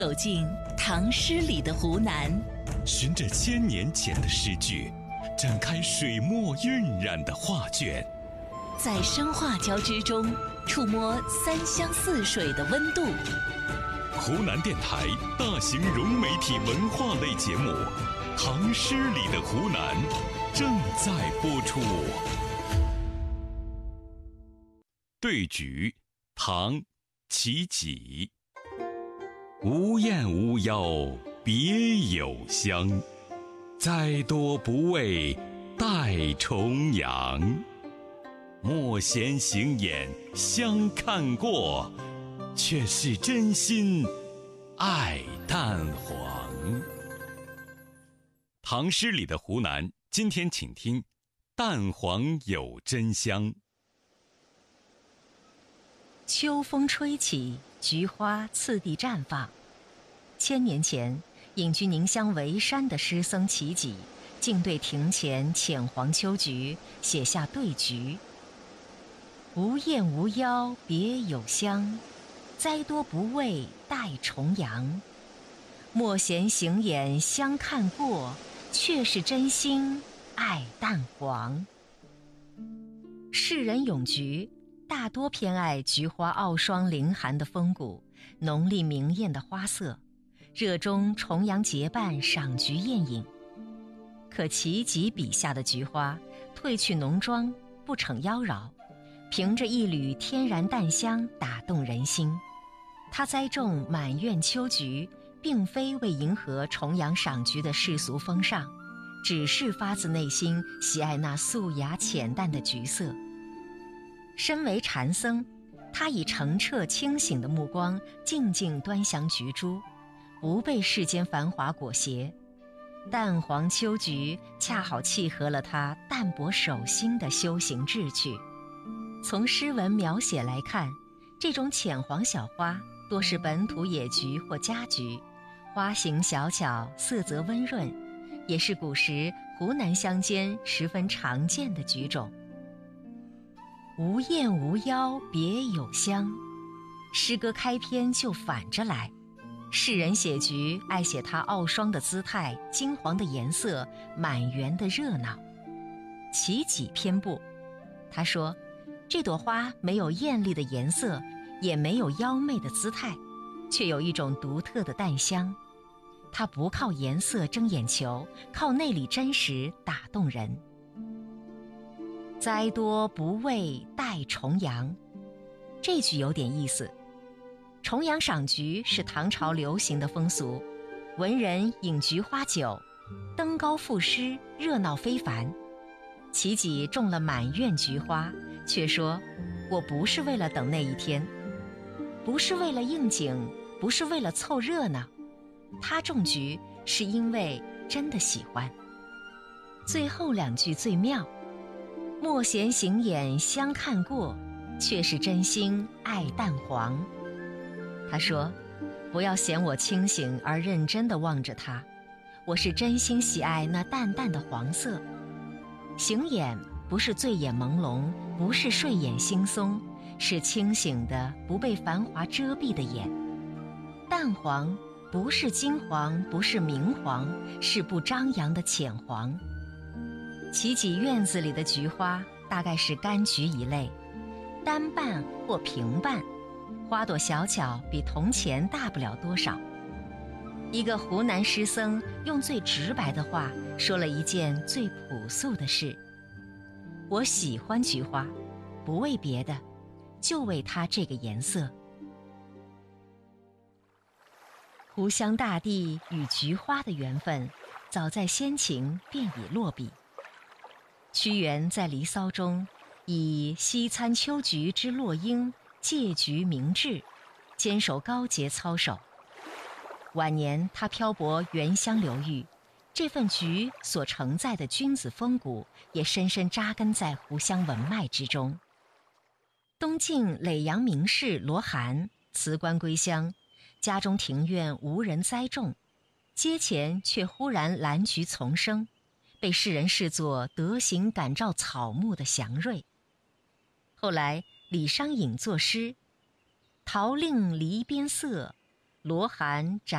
走进唐诗里的湖南， 循着千年前的诗句，展开水墨晕染的画卷， 在声画交织中触摸三湘四水的温度。 湖南电台大型融媒体文化类节目《唐诗里的湖南》正在播出。对局，唐，齐己。无燕无腰别有乡，灾多不畏待重阳。莫嫌行眼相看过，却是真心爱淡黄。唐诗里的湖南，今天请听淡黄有真香。 秋风吹起，菊花次第绽放。千年前，隐居宁乡维山的诗僧齐己，竟对庭前浅黄秋菊写下对局：无燕无腰别有乡，灾多不畏待重阳。莫嫌行眼相看过，却是真心爱淡黄。世人咏菊，大多偏爱菊花傲霜凌寒的风骨，浓丽明艳的花色，热衷重阳结伴赏菊宴饮。可齐己笔下的菊花褪去浓妆，不逞妖娆，凭着一缕天然淡香打动人心。他栽种满院秋菊，并非为迎合重阳赏菊的世俗风尚，只是发自内心喜爱那素雅浅淡的菊色。身为禅僧，他以澄澈清醒的目光静静端详菊株，不被世间繁华裹挟。淡黄秋菊恰好契合了他淡泊守心的修行志趣。从诗文描写来看，这种浅黄小花多是本土野菊或家菊，花形小巧，色泽温润，也是古时湖南乡间十分常见的菊种。无燕无腰别有乡，诗歌开篇就反着来。世人写菊爱写它傲霜的姿态，金黄的颜色，满园的热闹。齐己偏不，他说这朵花没有艳丽的颜色，也没有妖媚的姿态，却有一种独特的淡香。它不靠颜色争眼球，靠内里真实打动人。灾多不畏待重阳，这句有点意思。重阳赏菊是唐朝流行的风俗，文人饮菊花酒，登高赋诗，热闹非凡。齐己种了满院菊花，却说我不是为了等那一天，不是为了应景，不是为了凑热闹，他种菊是因为真的喜欢。最后两句最妙，莫嫌行眼相看过，却是真心爱淡黄。他说不要嫌我清醒而认真地望着它，我是真心喜爱那淡淡的黄色。行眼不是醉眼朦胧，不是睡眼惺忪，是清醒的不被繁华遮蔽的眼。淡黄不是金黄，不是明黄，是不张扬的浅黄。齐己院子里的菊花大概是柑橘一类，单瓣或平瓣，花朵小巧，比铜钱大不了多少。一个湖南诗僧用最直白的话说了一件最朴素的事：我喜欢菊花，不为别的，就为它这个颜色。湖湘大地与菊花的缘分，早在先秦便已落笔。屈原在《离骚》中以西餐秋菊之落英，借菊明志，坚守高洁操守。晚年他漂泊原乡流域，这份菊所承载的君子风骨也深深扎根在湖湘文脉之中。东晋耒阳名士罗涵辞官归乡，家中庭院无人栽种，街前却忽然兰菊丛生，被世人视作德行感召草木的祥瑞。后来李商隐作诗：桃令篱边色， 罗汉展